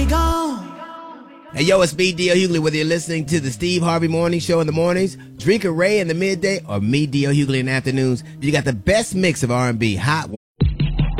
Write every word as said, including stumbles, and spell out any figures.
be gone. Hey, yo, it's me, D L. Hughley. Whether you're listening to the Steve Harvey Morning Show in the mornings, Drinker Ray in the midday, or me, D L. Hughley in the afternoons, you got the best mix of R and B, hot